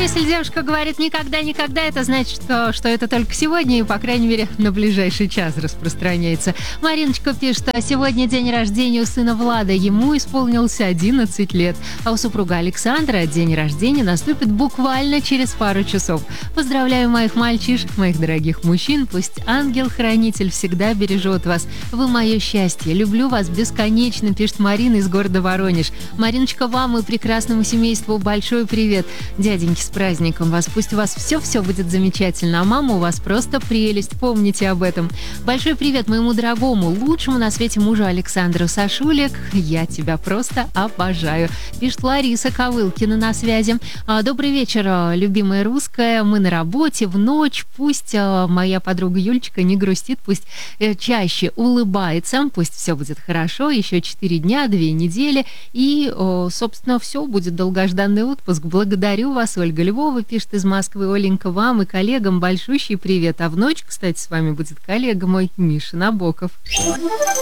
если девушка говорит «никогда-никогда», это значит, что это только сегодня и, по крайней мере, на ближайший час распространяется. Мариночка пишет, что сегодня день рождения у сына Влада, ему исполнился 11 лет, а у супруга Александра день рождения наступит буквально через пару часов. Поздравляю моих мальчишек, моих дорогих мужчин, пусть ангел-хранитель всегда бережет вас. Вы мое счастье, люблю вас бесконечно, пишет Марина из города Воронеж. Мариночка, вам и прекрасному семейству большой привет. Дяденьки, с праздником вас. Пусть у вас все будет замечательно, а мама у вас просто прелесть. Помните об этом. Большой привет моему дорогому, лучшему на свете мужу Александру. Сашулек, я тебя просто обожаю. Пишет Лариса Ковылкина на связи. Добрый вечер, любимая русская. Мы на работе в ночь. Пусть моя подруга Юлечка не грустит, пусть чаще улыбается. Пусть все будет хорошо. Еще 4 дня, 2 недели. И, собственно, все, будет долгожданный отпуск. Благодарю вас, Ольга Львова пишет из Москвы. Оленька, вам и коллегам большущий привет. А в ночь, кстати, с вами будет коллега мой Миша Набоков.